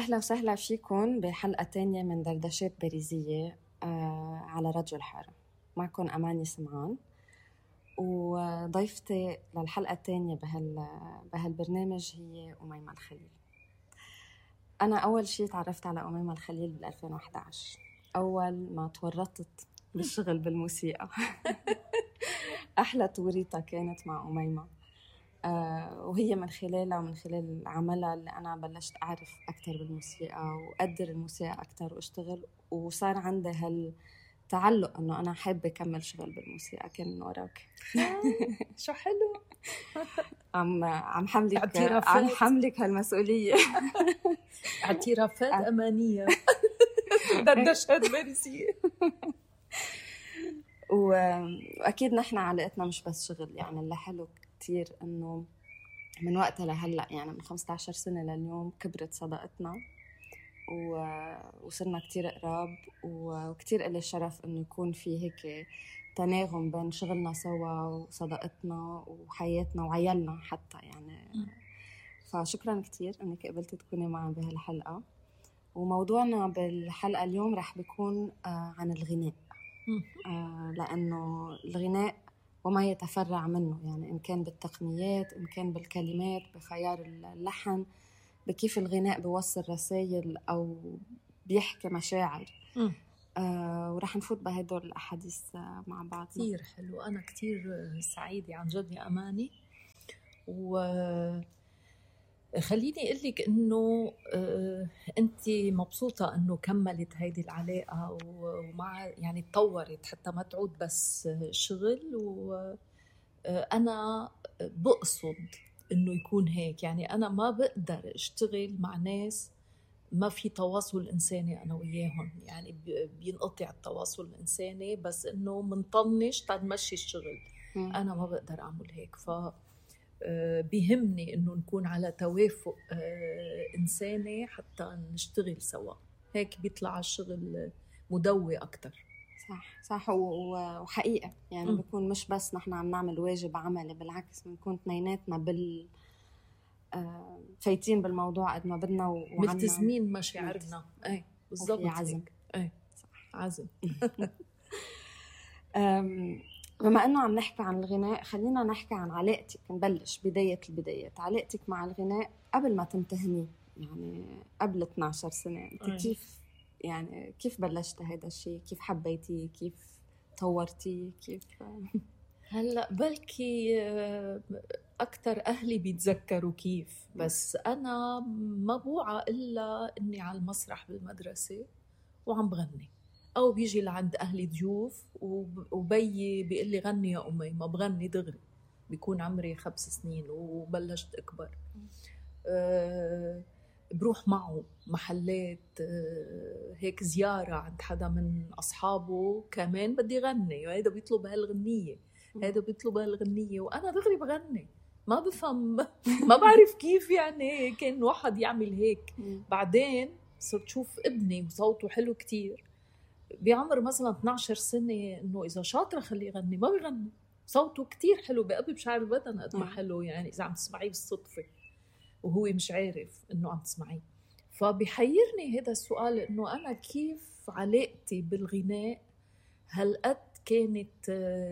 أهلا وسهلا فيكم بحلقة تانية من دردشات باريزية على راديو الحارة. معكم أماني سمعان، وضيفتي للحلقة التانية بهالبرنامج هي أميمة الخليل. أنا أول شيء تعرفت على أميمة الخليل بال2011 أول ما تورطت بالشغل بالموسيقى. أحلى توريطة كانت مع أميمة، وهي من خلالها ومن خلال عملها اللي أنا بلشت أعرف أكتر بالموسيقى وأقدر الموسيقى أكتر وأشتغل، وصار عندي هالتعلق أنه أنا حابة أكمل شغل بالموسيقى. كان من وراك. شو حلو. عم حملك هالمسؤولية. اعترافات أمانية. دردشات باريزية. وأكيد نحن علاقتنا مش بس شغل، يعني اللي حلو كتير أنه من وقتها لهلأ، يعني من 15 سنة لليوم كبرت صداقتنا وصرنا كتير قراب، وكتير إلي الشرف أنه يكون في هيك تناغم بين شغلنا سوا وصداقتنا وحياتنا وعيالنا حتى يعني. فشكرا كتير أنك قبلت تكوني معنا بهالحلقة. وموضوعنا بالحلقة اليوم رح بيكون عن الغناء، لأنه الغناء وما يتفرع منه، يعني إن كان بالتقنيات، إن كان بالكلمات، بخيار اللحن، بكيف الغناء بيوصل رسائل أو بيحكي مشاعر. ورح نفوت بهدول الأحاديث مع بعض. كتير حلو. أنا كتير سعيدة عن جد يا أماني، خليني أقولك إنه أنت مبسوطة إنه كملت هيدي العلاقة ومع يعني تطورت حتى ما تعود بس شغل. وأنا بقصد إنه يكون هيك، يعني أنا ما بقدر أشتغل مع ناس ما في تواصل إنساني أنا وياهم، يعني بينقطع التواصل الإنساني، بس إنه منطنش تنمشي الشغل. أنا ما بقدر أعمل هيك. بيهمني إنه نكون على توافق إنساني حتى نشتغل سوا، هيك بيطلع الشغل مدوي أكتر. صح وحقيقة يعني بيكون مش بس نحن عم نعمل واجب عملي، بالعكس بنكون اثنيناتنا فايتين بالموضوع قد ما بدنا ملتزمين مشاعرنا. اي بالضبط، عزم. اي صح، عزم. بما انه عم نحكي عن الغناء، خلينا نحكي عن علاقتك. نبلش البدايات علاقتك مع الغناء قبل ما تمتهني، يعني قبل 12 سنة. انت كيف بلشتي هذا الشيء؟ كيف حبيتيه؟ كيف طورتيه؟ كيف هلا بلكي أكتر أهلي بيتذكروا كيف، بس أنا ما بوعى إلا إني على المسرح بالمدرسة وعم بغني، أو بيجي لعند أهلي ضيوف وبيي بيقول لي غني يا أمي، ما بغني دغري. بيكون عمري 5 سنين وبلشت أكبر. بروح معه محلات هيك زيارة عند حدا من أصحابه كمان بدي غني، وهذا بيطلب هالغنية، هذا بيطلب هالغنية، وأنا دغري بغني. ما بفهم، ما بعرف كيف يعني كان واحد يعمل هيك. بعدين صرت شوف ابني وصوته حلو كتير بعمر مثلا 12 سنة، إنه إذا شاطرة خليه يغني، ما بيغني. صوته كتير حلو، بقبل بشعر البدن قد ما حلو، يعني إذا عم تسمعيه بالصدفة وهو مش عارف إنه عم تسمعيه. فبيحيرني هذا السؤال، إنه أنا كيف علاقتي بالغناء هالقد كانت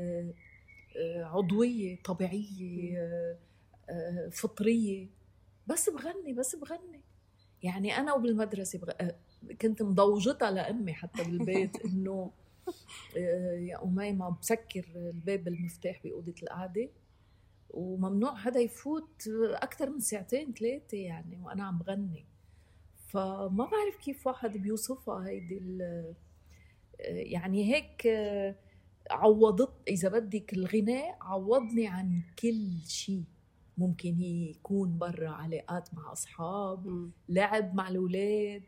عضوية طبيعية فطرية، بس بغني. يعني أنا وبالمدرسة كنت مضوجتها لأمي حتى بالبيت إنه يا أميمة بسكر الباب المفتاح بأوضة القعدة وممنوع حدا يفوت أكتر من 2-3 ساعات يعني وأنا عم بغني. فما بعرف كيف واحد بيوصفها هيدي يعني هيك عوضت، إذا بدك الغناء عوضني عن كل شيء ممكن يكون برا، علاقات مع أصحاب، لعب مع الأولاد،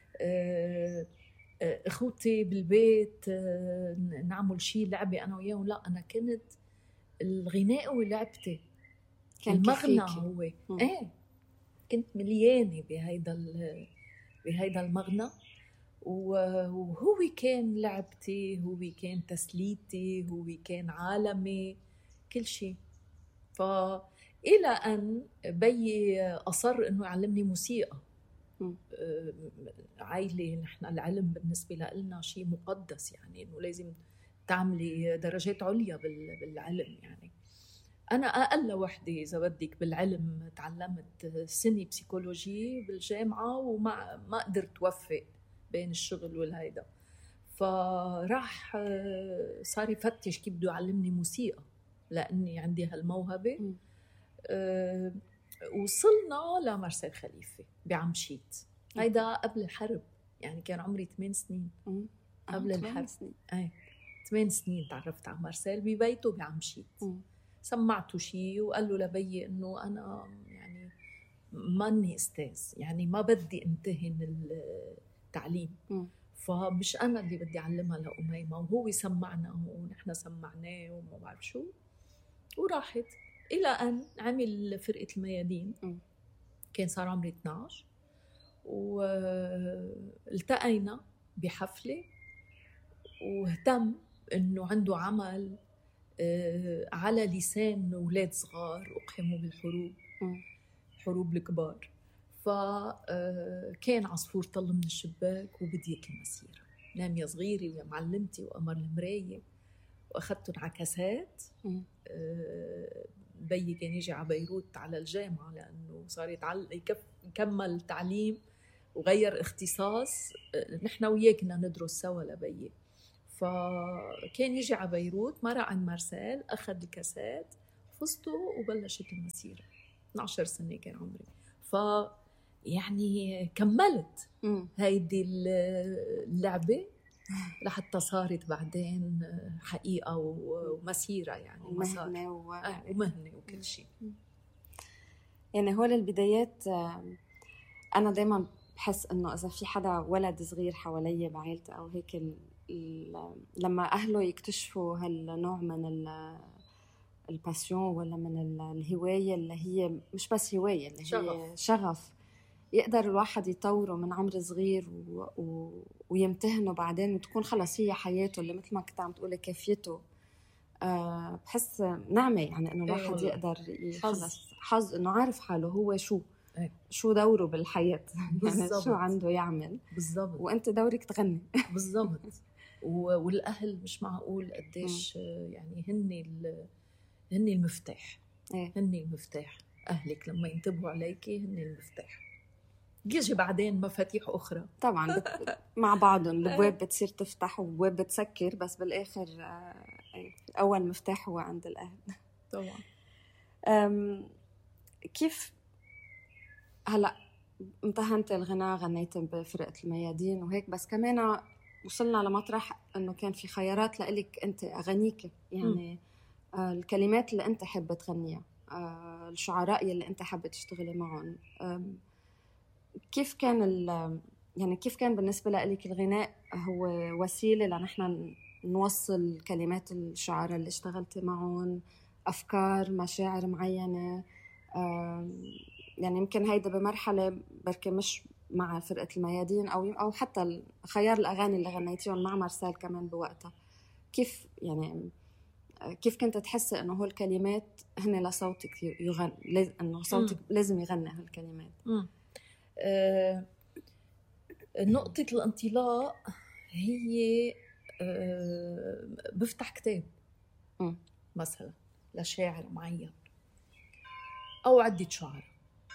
اخوتي بالبيت، نعمل شيء لعبة أنا وياهم. لا، أنا كنت الغناء ولعبتي المغنى هو كنت مليانة بهيدا المغنى، وهو كان لعبتي، هو كان تسليتي، هو كان عالمي، كل شيء. فإلى أن بيي أصر إنه يعلمني موسيقى، عائلة، نحن العلم بالنسبة لنا شيء مقدس، يعني إنه لازم تعملي درجات عليا بالعلم. يعني أنا أقل وحدة إذا بدك بالعلم، تعلمت سنة بسيكولوجي بالجامعة وما قدرت توفق بين الشغل والهيدا، فراح صار يفتش كيف بده يعلمني موسيقى لأني عندي هالموهبة. وصلنا لمارسيل خليفة بعمشيت، هيدا قبل الحرب، يعني كان عمري 8 سنين قبل الحرب. 8 سنين تعرفت على مارسيل ببيته بعمشيت. سمعته شيء وقال له لبي إنه أنا يعني ماني أستاذ، يعني ما بدي امتهن التعليم، فمش أنا اللي بدي أعلمها لأميمة، وهو سمعنا ونحن سمعناه وما بعرف شو، وراحت إلى أن عمل فرقة الميادين. كان صار عمري 12 والتقينا بحفلة، واهتم إنه عنده عمل على لسان أولاد صغار أقحموا بالحروب، حروب الكبار. فكان عصفور طل من الشباك وبديت المسيرة، نام يا صغيري ويا معلمتي وقمر المراية، وأخذتهم على كاسات. بيي كان يجي على بيروت على الجامعة لأنه صار يكمل تعليم وغير اختصاص، نحن وياه كنا ندرس سوا لبيي. فكان يجي على بيروت، مرق عند مارسيل، أخذ الكاسات، حفظته وبلشت المسيرة. 12 سنة كان عمري، يعني كملت هيدي اللعبة لحتى صارت بعدين حقيقة ومسيرة، يعني ومهنة ومهنة وكل شيء. يعني هول البدايات، أنا دايما بحس إنه إذا في حدا ولد صغير حوالي بعائلتي أو هيك، لما أهله يكتشفوا هالنوع من الباسيون ولا من الهواية اللي هي مش بس هواية، اللي هي شغف، يقدر الواحد يطوره من عمر صغير ويمتهنه بعدين، وتكون خلص هي حياته اللي مثل ما كنت عم تقولي كافيته. بحس نعمة يعني إنه الواحد يقدر يخلص حظ إنه عارف حاله هو شو دوره بالحياة يعني شو عنده يعمل بالضبط، وأنت دورك تغني بالضبط. والأهل مش معقول قديش يعني هن المفتاح، هن المفتاح. أهلك لما ينتبهوا عليكي هن المفتاح، يجي بعدين مفاتيح أخرى طبعا مع بعضهم. البواب بتصير تفتح وبواب بتسكر، بس بالآخر أول مفتاح هو عند الأهل طبعا. كيف هلأ امتهنت الغناء، غنيت بفرقة الميادين وهيك، بس كمان وصلنا لمطرح أنه كان في خيارات لإلك أنت أغنيك، يعني الكلمات اللي أنت حابة تغنيها، الشعراء اللي أنت حابة تشتغلي معهم. كيف كان يعني كيف كان بالنسبة لك الغناء هو وسيلة لنحن نوصل كلمات الشعراء اللي اشتغلتي معهم، أفكار، مشاعر معينة؟ يعني يمكن هيدا بمرحلة بركة مش مع فرقة الميادين أو حتى خيار الأغاني اللي غنيتيهم مع مارسيل كمان بوقتها. كيف يعني كيف كنت تحس إنه هو الكلمات هن لصوتك يغني، إنه صوتك لازم يغني هالكلمات؟ نقطة الانطلاق هي بفتح كتاب مثلا لشاعر معين أو عدة شعر،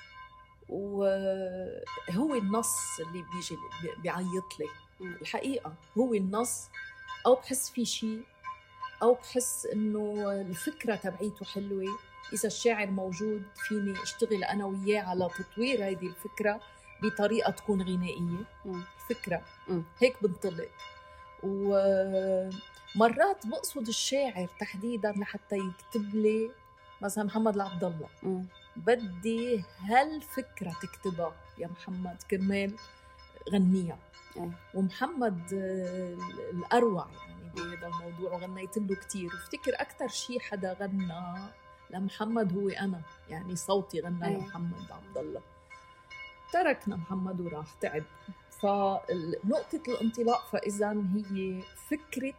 وهو النص اللي بيجي بيعيط لي الحقيقة، هو النص، أو بحس في شيء، أو بحس إنه الفكرة تبعيته حلوة. إذا الشاعر موجود فيني اشتغل أنا وياه على تطوير هذه الفكرة بطريقة تكون غنائية. فكرة هيك بنطلق. ومرات بقصد الشاعر تحديدا لحتى يكتب لي مثلا محمد العبد الله، بدي هالفكرة تكتبها يا محمد كرمال غنيها. ومحمد الأروع يعني بهذا الموضوع، وغنيت له كتير. وافتكر أكتر شيء حدا غنى لمحمد هو أنا، يعني صوتي غنى لمحمد عبد الله. تركنا محمد وراح تعب. فنقطة الانطلاق فإذا هي فكرة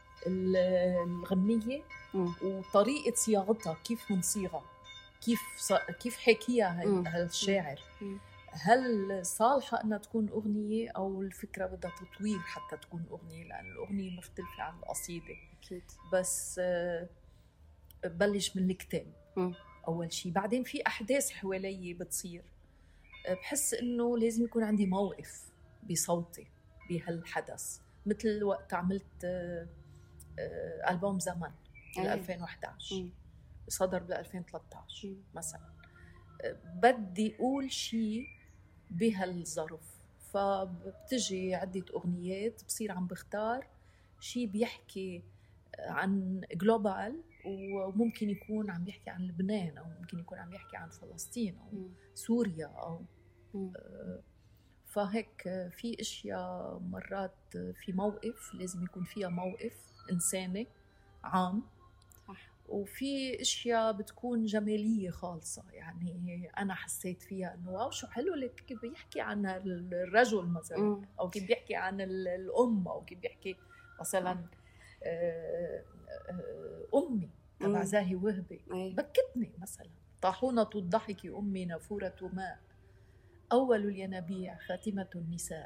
الغنية وطريقة صياغتها، كيف منصيغها، كيف حكيها هالشاعر. هل صالحة أنها تكون أغنية أو الفكرة بدها تطوير حتى تكون أغنية؟ لأن الأغنية مختلفة عن القصيدة. أكيد. بس بلش من الكتاب أول شيء، بعدين في أحداث حوالي بتصير، بحس إنه لازم يكون عندي موقف بصوتي بهالحدث. مثل وقت عملت ألبوم زمن بال 2011 صدر بال 2013 مثلا، بدي أقول شيء بهالظرف، فبتجي عدة أغنيات بصير عم بختار شيء بيحكي عن جلوبال، وممكن يكون عم بيحكي عن لبنان، أو ممكن يكون عم بيحكي عن فلسطين أو سوريا أو فهيك في اشياء مرات في موقف لازم يكون فيها موقف انساني عام، وفي اشياء بتكون جماليه خالصه. يعني انا حسيت فيها انه واو شو حلو لك كيف بيحكي عن الرجل مثلا، او كيف بيحكي عن الام، او كيف بيحكي مثلا امي تبع زاهي وهبي بكتني مثلا. طاحونه الضحك امي نافوره ماء، أول الينابيع خاتمة النساء.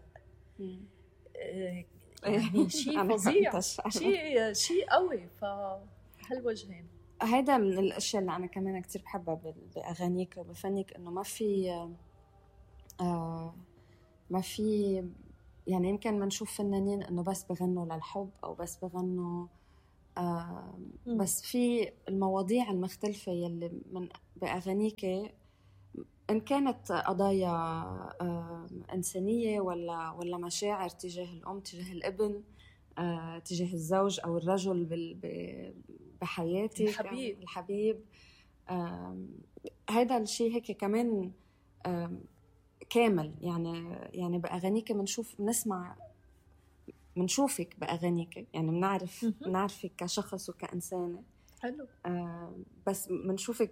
يعني شيء فظيع، شيء قوي. فهالوجهين هيدا من الأشياء اللي أنا كمان كتير بحبها بأغانيك وبفنك، إنه ما في يعني يمكن منشوف فنانين إنه بس بغنوا للحب أو بس بغنوا بس في المواضيع المختلفة يلي من بأغانيك، إن كانت قضايا إنسانية ولا مشاعر تجاه الأم، تجاه الابن، تجاه الزوج أو الرجل بحياتك، الحبيب. هذا الشيء هيك كمان كامل. يعني بأغانيك منشوفك بأغانيك، يعني بنعرفك كشخص وكإنسانة. حلو. بس منشوفك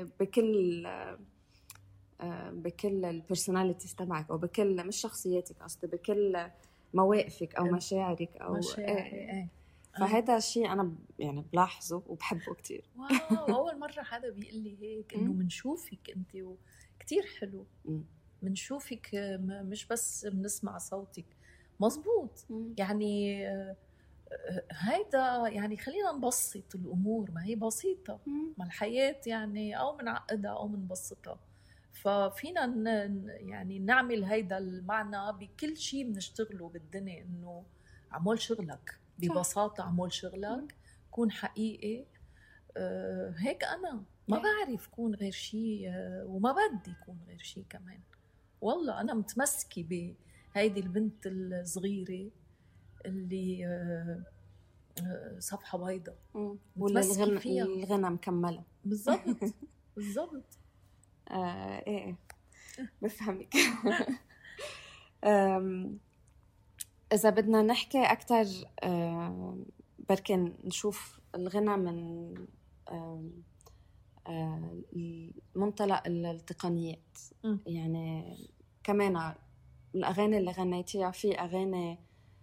بكل البرسوناليتيز تبعك، او بكل مش شخصياتك قصدي، بكل مواقفك او مشاعرك او فهذا الشيء انا يعني بلاحظه وبحبه كتير. واو اول مره حدا بيقول لي هيك انه منشوفك انت كتير حلو. منشوفك مش بس بنسمع صوتك. مزبوط. يعني هيدا يعني خلينا نبسط الامور، ما هي بسيطه. ما الحياه يعني او منعقدها او منبسطها، ففينا يعني نعمل هيدا المعنى بكل شيء بنشتغله بالدنيا، انه عمول شغلك ببساطة، عمول شغلك كون حقيقي. هيك أنا ما بعرف كون غير شيء، وما بدي كون غير شيء كمان. والله أنا متمسكة بهيدي البنت الصغيرة اللي صفحة بيضة متمسكة فيها، الغنى مكملة. بالضبط. بالضبط. ايه بفهمك. إذا بدنا نحكي أكتر، بركن نشوف الغنى من منطلق التقنيات. يعني كمان الأغاني اللي غنيتيها، في أغاني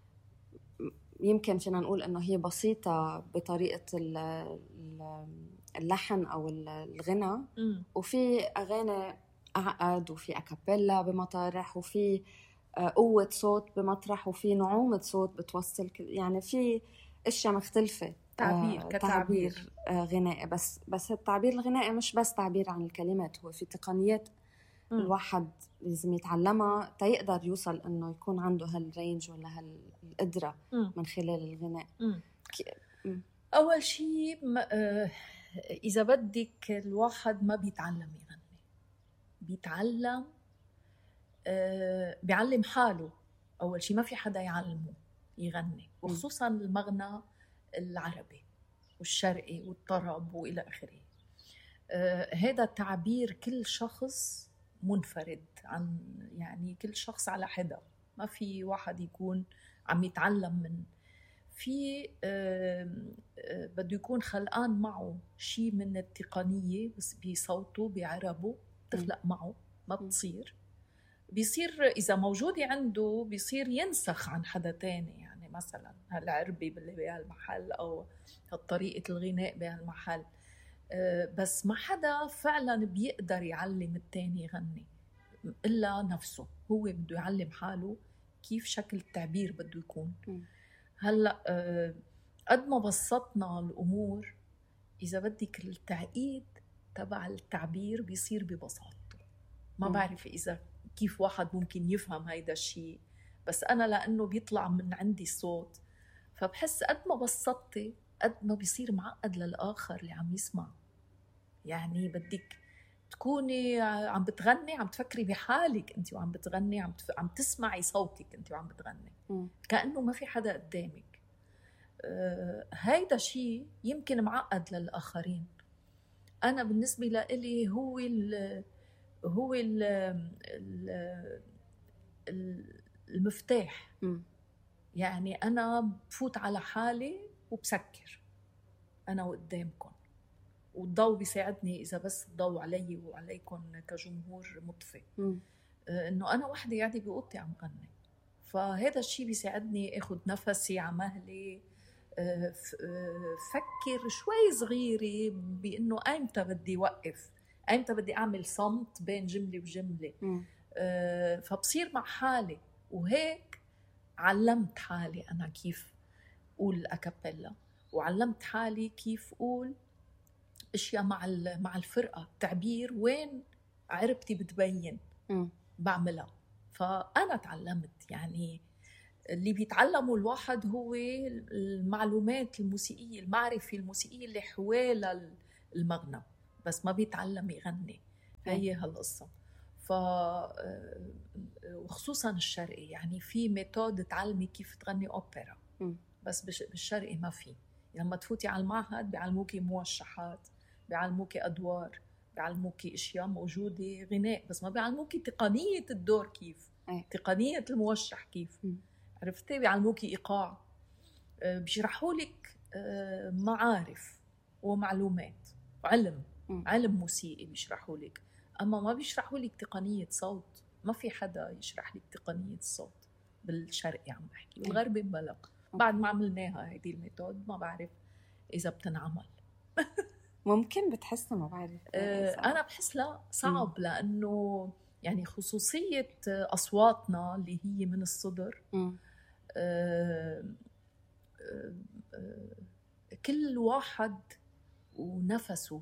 يمكن فينا نقول إنه هي بسيطة بطريقة اللحن أو الغنى، وفي أغاني أعقد، وفي أكابيلا بمطارح، وفي قوة صوت بمطرح، وفي نعومة صوت بتوصل. يعني في أشياء مختلفة. تعبير غنائي. بس التعبير الغنائي مش بس تعبير عن الكلمات، هو في تقنيات الواحد لازم يتعلمها تيقدر يوصل إنه يكون عنده هالرينج ولا هالقدرة من خلال الغناء. أول شيء إذا بدك الواحد ما بيتعلم يغني، بيتعلم بيعلم حاله. أول شيء ما في حدا يعلمه يغني، وخصوصا المغنى العربي والشرقي والطرب وإلى آخره. هذا التعبير كل شخص منفرد عن، يعني كل شخص على حدا، ما في واحد يكون عم يتعلم من في بده يكون خلقان معه شيء من التقنية بس بصوته بعربه، تخلق معه ما بيصير إذا موجودة عنده بيصير ينسخ عن حدا تاني. يعني مثلا هالعربي اللي بهالمحل أو هالطريقة الغناء بهالمحل، بس ما حدا فعلا بيقدر يعلم التاني يغني. إلا نفسه، هو بده يعلم حاله كيف شكل التعبير بده يكون. هلأ قد ما بسطنا الأمور، إذا بدك التعقيد تبع التعبير بيصير ببساطته. ما بعرف إذا كيف واحد ممكن يفهم هيدا الشيء، بس أنا لأنه بيطلع من عندي الصوت، فبحس قد ما بسطتي قد ما بيصير معقد للآخر اللي عم يسمع. يعني بدك تكوني عم بتغني، عم تفكري بحالك انت وعم بتغني، عم تسمعي صوتك انت وعم بتغني كأنه ما في حدا قدامك. هيدا شيء يمكن معقد للآخرين. أنا بالنسبة لإلي هو المفتاح. يعني أنا بفوت على حالي وبسكر أنا وقدامكم، والضوء بيساعدني إذا بس الضوء علي وعليكم كجمهور مطفي، إنه أنا وحدي قاعدة بأوضتي عم غني. فهذا الشيء بيساعدني أخذ نفسي على مهلي، فكر شوي صغيرة بأنه أيمتى بدي وقف، أيمتى بدي أعمل صمت بين جملة وجملة. فبصير مع حالي، وهيك علمت حالي أنا كيف أقول أكابيلا، وعلمت حالي كيف أقول اشياء مع الفرقه. تعبير وين عربتي بتبين بعملها. فانا تعلمت. يعني اللي بيتعلمه الواحد هو المعلومات الموسيقيه، المعرفه الموسيقيه اللي حوالي المغنى، بس ما بيتعلم يغني. هي هالقصه. وخصوصا الشرقي، يعني في ميثود تعلمي كيف تغني اوبرا، بس بالشرقي ما في. لما تفوتي على المعهد بيعلموكي موشحات، بيعلموكي أدوار، بيعلموكي أشياء موجودة غناء، بس ما بيعلموكي تقنية الدور كيف، تقنية الموشح كيف. عرفتي؟ بيعلموكي إيقاع، بيشرحوا لك معارف ومعلومات وعلم، علم موسيقي بيشرحوا لك، أما ما بيشرحوا لك تقنية صوت. ما في حدا يشرح لك تقنية الصوت بالشرقي، عم بحكي. بالغربي بلا. بعد ما عملناها هيدي الميثود ما بعرف إذا بتنعمل. ممكن بتحسها، ما بعرف. أنا بحس لا، صعب. لأنه يعني خصوصية أصواتنا اللي هي من الصدر، كل واحد ونفسه،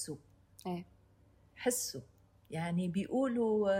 حسه. يعني بيقولوا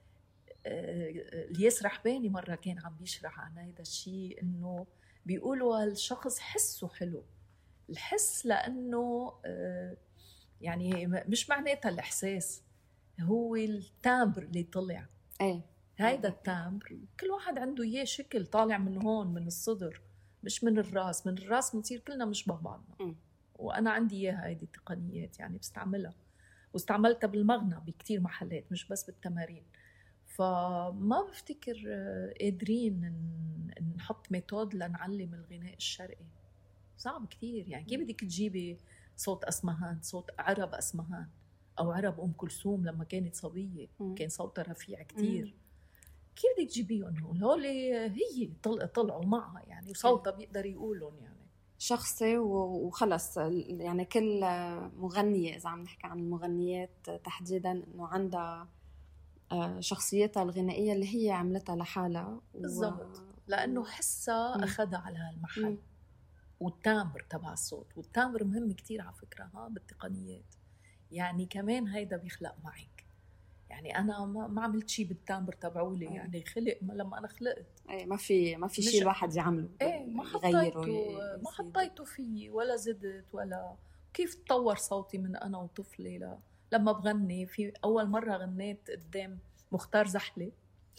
اليسرح باني مرة كان عم بيشرح عن هذا الشيء، إنه بيقولوا الشخص حسه حلو. الحس لأنه يعني مش معناتها الإحساس، هو التامبر اللي طلع. هيدا التامبر كل واحد عنده إياه شكل طالع من هون، من الصدر، مش من الراس. من الراس بنصير كلنا مشبه بعضنا. وأنا عندي إياها هيدي التقنيات، يعني بستعملها واستعملتها بالمغنى بكتير محلات، مش بس بالتمارين. فما بفتكر قادرين نحط ميثود لنعلم الغناء الشرقي. صعب كتير. يعني كيف بدك تجيبي صوت أسمهان، صوت عرب أسمهان أو عرب أم كلثوم لما كانت صبية كان صوتها رفيع كتير؟ كيف بدك تجيبيهم هول؟ هي طلعوا معها يعني، وصوتها بيقدر يقولون يعني شخصي وخلص. يعني كل مغنية، إذا عم نحكي عن المغنيات تحديداً، إنه عندها شخصيتها الغنائية اللي هي عملتها لحالها. بالضبط. لأنه حسها أخذها على هالمحل. والتامبر تبع الصوت، والتامبر مهم كتير على فكرة بالتقنيات. يعني كمان هيدا بيخلق معك. يعني أنا ما عملت شيء بالتامبر تبعولي. يعني خلق لما أنا خلقت. ما في شيء الواحد يعمله. ما حطيته فيه ولا زدت ولا. كيف تطور صوتي من أنا وطفلي لما بغني. في أول مرة غنيت قدام مختار زحلة،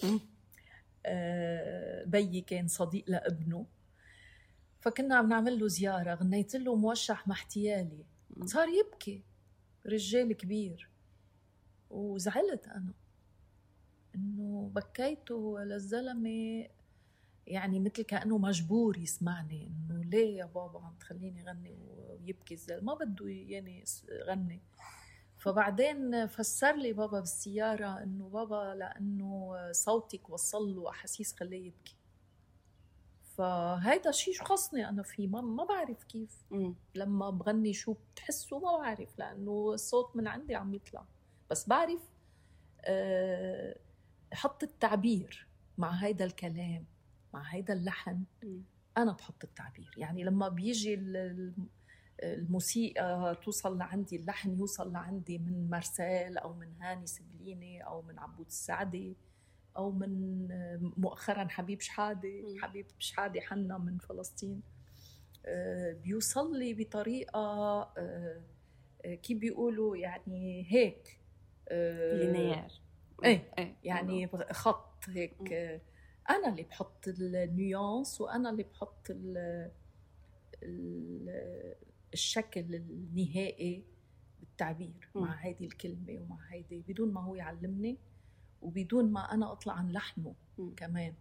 بيي كان صديق لابنه، فكنا عم نعمل له زيارة. غنيت له موشح محتيالي، صار يبكي، رجال كبير. وزعلت أنا إنه بكيته للزلمة، يعني مثل كأنه مجبور يسمعني. إنه ليه يا بابا عم تخليني غني؟ ويبكي الزلمة، ما بده يعني غني. فبعدين فسر لي بابا بالسيارة إنه بابا لأنه صوتك وصل له أحاسيس خليه يبكي. فهيدا شيء شو خصني أنا فيه؟ ما بعرف كيف. لما بغني شو بتحسوا ما بعرف، لأنه الصوت من عندي عم يطلع. بس بعرف حط التعبير مع هيدا الكلام، مع هيدا اللحن. أنا بحط التعبير. يعني لما بيجي الموسيقى توصل لعندي، اللحن يوصل لعندي من مارسيل أو من هاني سبليني أو من عبود السعدي أو من مؤخرا حبيب شحادة حنا من فلسطين، بيوصل لي بطريقة كيف بيقولوا يعني هيك لينير. يعني خط هيك. أنا اللي بحط النيوانس وأنا اللي بحط الشكل النهائي بالتعبير مع هيدي الكلمة ومع هيدي، بدون ما هو يعلمني وبدون ما أنا أطلع عن لحنه كمان.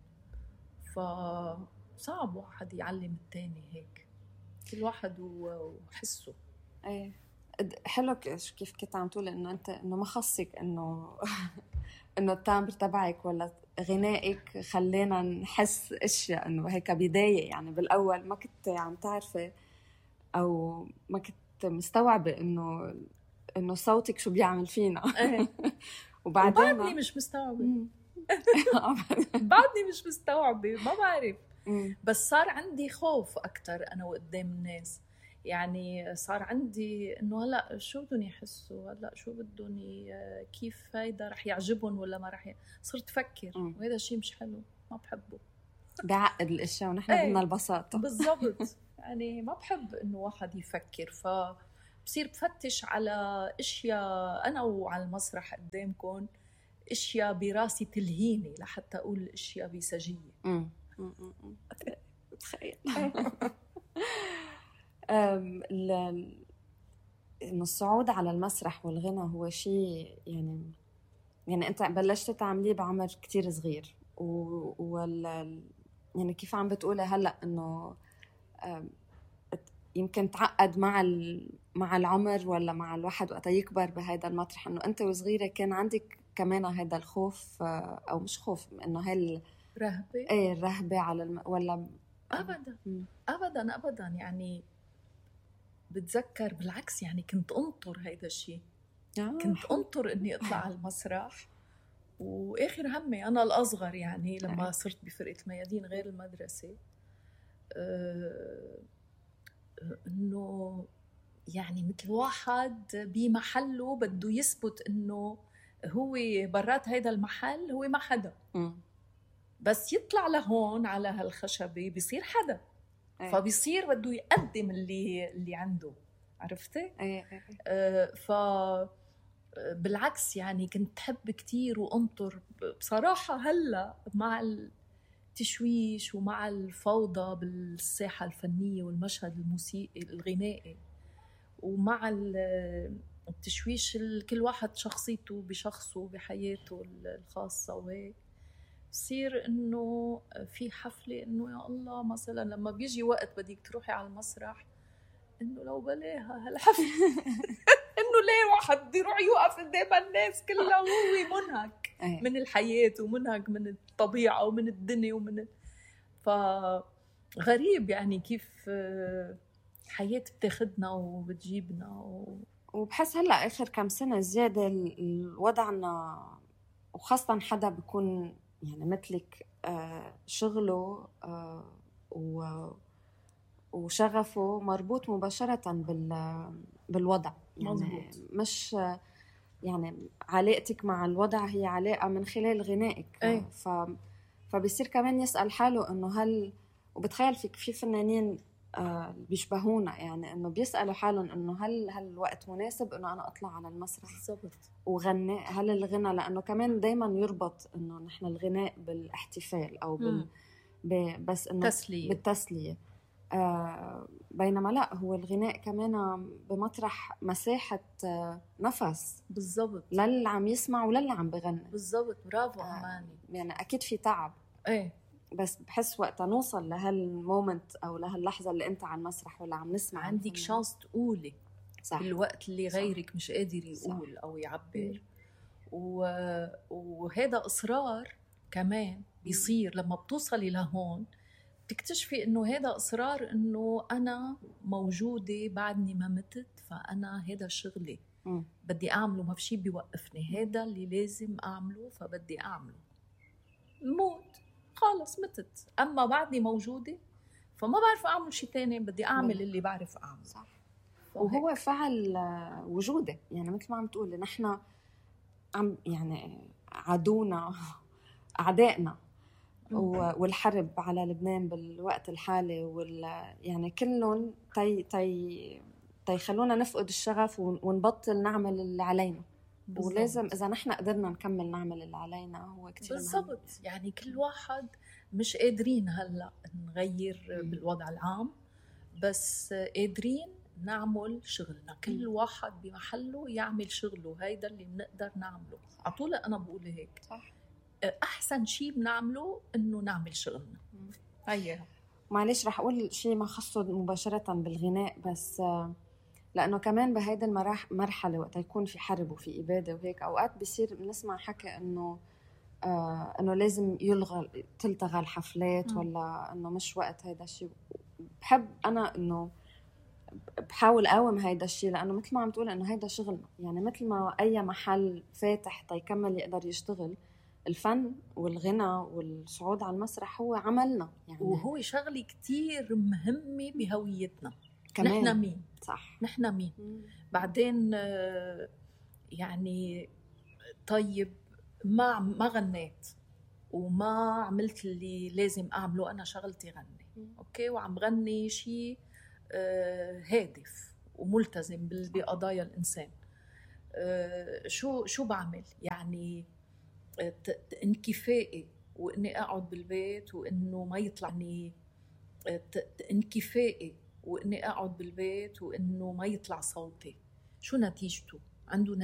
فصعب واحد يعلم التاني هيك، كل واحد وحسه. ايه حلو كيف كنت عم تقول انه انت انه ما خصك انه انه التامبر تبعك ولا غنائك خلينا نحس اشياء، انه هيك بدايه. يعني بالاول ما كنت عم تعرفي او ما كنت مستوعبه انه صوتك شو بيعمل فينا. وبعدني مش مستوعبه. بعدني مش مستوعبه، ما بعرف. بس صار عندي خوف اكثر انا وقدام الناس. يعني صار عندي انه هلا شو بدهم يحسوا، هلا شو بدهم كيف هيدا رح يعجبهم ولا ما رح صرت افكر وهذا شيء مش حلو، ما بحبه، بعقد الاشياء ونحن بدنا البساطه. بالضبط. يعني ما بحب انه واحد يفكر، فبصير بفتش على اشياء انا وعلى المسرح قدامكم، اشياء براسي تلهيني لحتى اقول اشياء بسجيه. تخيل. إنه الصعود على المسرح والغنى هو شيء يعني أنت بلشت تعمليه بعمر كتير صغير يعني كيف عم بتقولي هلأ إنه يمكن تعقد مع العمر ولا مع الواحد وقت يكبر بهذا المطرح، إنه أنت وصغيرة كان عندك كمان هذا الخوف أو مش خوف، إنه رهبة. الرهبة على ولا أبداً. أبداً أبداً. يعني بتذكر بالعكس، يعني كنت أنطر هيدا الشيء. كنت أنطر إني أطلع على المسرح، وآخر همي أنا الأصغر. يعني لما صرت بفرقة الميادين غير المدرسة، إنه يعني مثل واحد بمحله بده يثبت إنه هو برات هيدا المحل هو ما حدا. بس يطلع لهون على هالخشبة بيصير حدا. فبيصير بده يقدم اللي عنده، عرفتي؟ بالعكس يعني كنت حب كتير وأنطر بصراحة. هلأ مع التشويش ومع الفوضى بالساحة الفنية والمشهد الموسيقي الغنائي، ومع التشويش كل واحد شخصيته بشخصه بحياته الخاصة، وهيك بصير إنه في حفلة إنه يا الله مثلا لما بيجي وقت بديك تروحي على المسرح، إنه لو بلاها هالحفلة إنه ليه واحد بده يروح يوقف قدام الناس كلها وهو منهك من الحياة ومنهك من الطبيعة ومن الدنيا فغريب يعني كيف حياة بتاخدنا وبتجيبنا وبحس هلأ آخر كم سنة زيادة وضعنا، وخاصة حدا بيكون يعني مثلك شغله وشغفه مربوط مباشرة بالوضع. يعني مزبوط. مش يعني علاقتك مع الوضع هي علاقة من خلال غنائك. فبيصير كمان يسأل حاله إنه هل، وبتخيل في فنانين بيشبهونا، يعني إنه بيسألوا حالهم إنه هل الوقت مناسب إنه أنا أطلع على المسرح وغني؟ هل الغنى، لأنه كمان دايما يربط إنه نحن الغناء بالاحتفال أو بس إنه بالتسلية. بينما لا، هو الغناء كمان بمطرح مساحة نفس بالضبط للي عم يسمع وللي عم بغني. بالضبط. برافو أماني. يعني أكيد في تعب، بس بحس وقت نوصل لهالمومنت أو لهاللحظة اللي أنت على المسرح ولا عم نسمع، عندك شانس تقولي بالوقت اللي غيرك مش قادر يقول أو يعبر. وهذا إصرار كمان بيصير لما بتوصلي لهون، تكتشفي إنه هذا إصرار، إنه أنا موجودة بعدني ما متت، فأنا هذا شغلي. بدي أعمله، ما في شيء بيوقفني، هذا اللي لازم أعمله فبدي أعمله. موت خلص متت، أما بعدني موجودة فما بعرف أعمل شيء تاني، بدي أعمل اللي بعرف أعمله. صح. وهو فعل وجوده، يعني مثل ما عم تقولي نحن عم يعني عدونا أعدائنا والحرب على لبنان بالوقت الحالي يعني كلهم يخلونا نفقد الشغف ونبطل نعمل اللي علينا. بالزبط. ولازم إذا نحن قدرنا نكمل نعمل اللي علينا هو كتير بالضبط. يعني كل واحد مش قادرين هلأ نغير بالوضع العام، بس قادرين نعمل شغلنا، كل واحد بمحله يعمل شغله، هيدا اللي بنقدر نعمله. عطولة أنا بقول هيك. صح. أحسن شيء بنعمله إنه نعمل شغلنا. هيا معلش رح أقول شيء ما خصه مباشرة بالغناء، بس لأنه كمان بهيدا المرحلة وقت يكون في حرب وفي إبادة وهيك أوقات بيصير بنسمع حكي إنه لازم تلتغى الحفلات ولا إنه مش وقت هيدا الشيء. بحب أنا إنه بحاول أقاوم هيدا الشيء، لأنه مثل ما عم تقول إنه هيدا شغلنا، يعني مثل ما أي محل فاتح يكمل يقدر يشتغل، الفن والغنى والصعود على المسرح هو عملنا يعني، وهو شغلة كتير مهمة بهويتنا. كمان نحن مين؟ صح، نحن مين؟ بعدين يعني طيب ما غنيت وما عملت اللي لازم أعمله، أنا شغلتي غني أوكي، وعم غني شيء هادف وملتزم بقضايا الإنسان. شو بعمل؟ يعني انكفائي وإني أقعد بالبيت وإنه ما يطلعني، انكفائي وإني أقعد بالبيت وإنه ما يطلع صوتي، شو نتيجته؟ عنده